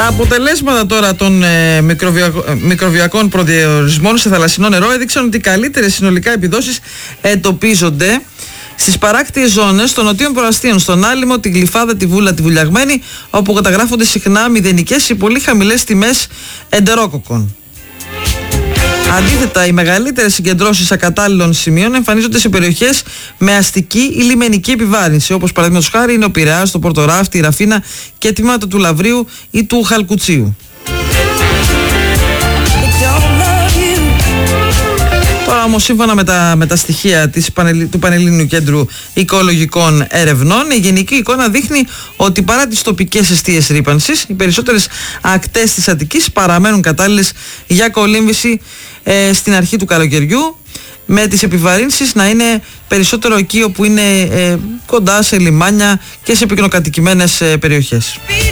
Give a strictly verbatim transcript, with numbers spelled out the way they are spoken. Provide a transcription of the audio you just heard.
Τα αποτελέσματα τώρα των ε, μικροβιακ, ε, μικροβιακών προδιορισμών σε θαλασσινό νερό έδειξαν ότι οι καλύτερες συνολικά επιδόσεις εντοπίζονται στις παράκτιες ζώνες των νοτίων προαστίων, στον Άλυμο, τη Γλυφάδα, τη Βούλα, τη Βουλιαγμένη, όπου καταγράφονται συχνά μηδενικές ή πολύ χαμηλές τιμές εντερόκοκων. Αντίθετα, οι μεγαλύτερες συγκεντρώσεις ακατάλληλων σημείων εμφανίζονται σε περιοχές με αστική ή λιμενική επιβάρυνση, όπως παραδείγματος χάρη είναι ο Πειραιάς, το Πορτοράφτη, η Ραφίνα και τμήματα του Λαβρίου ή του Χαλκουτσίου. Τώρα όμως, σύμφωνα με τα, με τα στοιχεία της, του Πανελλήνιου Κέντρου Οικολογικών Ερευνών, η γενική εικόνα δείχνει ότι παρά τις τοπικές εστίες ρύπανσης, οι περισσότερες ακτές της Αττικής παραμένουν κατάλληλες για κολύμβηση ε, στην αρχή του καλοκαιριού, με τις επιβαρύνσεις να είναι περισσότερο εκεί όπου είναι ε, κοντά σε λιμάνια και σε πυκνοκατοικημένες ε, περιοχές.